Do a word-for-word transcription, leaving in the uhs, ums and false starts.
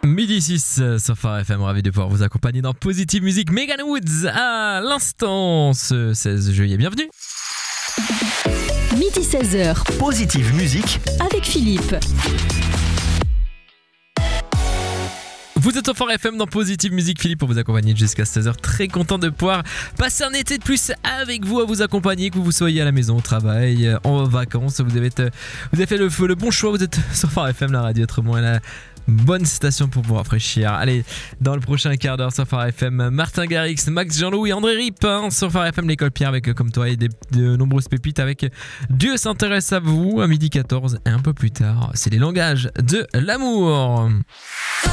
Midi six sur Phare F M, ravi de pouvoir vous accompagner dans Positive Music. Megan Woods à l'instant ce seize juillet, bienvenue. Midi seize heures, Positive Music avec Philippe. Vous êtes au Phare F M dans Positive Music, Philippe pour vous accompagner jusqu'à seize heures. Très content de pouvoir passer un été de plus avec vous, à vous accompagner, que vous soyez à la maison, au travail, en vacances. Vous avez, vous avez fait le, le bon choix, vous êtes sur Phare F M, la radio autrement, elle a bonne station pour vous rafraîchir. Allez, dans le prochain quart d'heure sur Phare F M, Martin Garrix, Max Jean-Loup et André Rip hein, sur Phare F M, l'école Pierre avec Comme toi et des, de nombreuses pépites avec Dieu s'intéresse à vous à midi quatorze et un peu plus tard, c'est les langages de l'amour.